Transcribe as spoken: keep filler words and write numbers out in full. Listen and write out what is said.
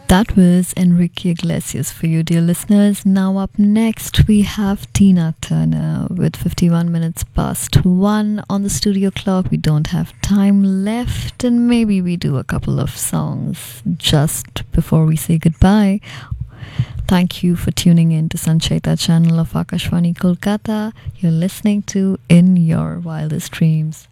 That was Enrique Iglesias for you, dear listeners. Now, up next, we have Tina Turner with fifty-one minutes past one on the studio clock. We don't have time left, and maybe we do a couple of songs just before we say goodbye. Thank you for tuning in to Sancheta channel of Akashvani Kolkata. You're listening to In Your Wildest Dreams.